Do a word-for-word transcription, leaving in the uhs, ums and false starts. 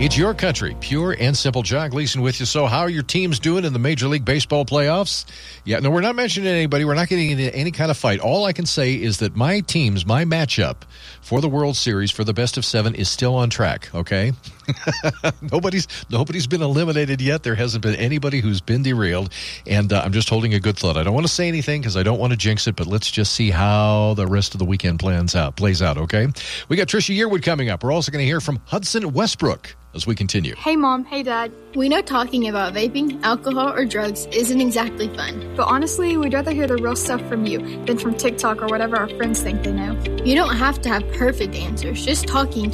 It's your country, pure and simple. John Gleason with you. So how are your teams doing in the Major League Baseball playoffs? Yeah, no, we're not mentioning anybody. We're not getting into any kind of fight. All I can say is that my teams, my matchup for the World Series for the best of seven is still on track, okay? nobody's nobody's been eliminated yet. There hasn't been anybody who's been derailed, and uh, I'm just holding a good thought. I don't want to say anything because I don't want to jinx it, but let's just see how the rest of the weekend plans out, plays out, okay? We got Trisha Yearwood coming up. We're also going to hear from Hudson Westbrook as we continue. Hey, Mom. Hey, Dad. We know talking about vaping, alcohol, or drugs isn't exactly fun. But honestly, we'd rather hear the real stuff from you than from TikTok or whatever our friends think they know. You don't have to have perfect answers. Just talking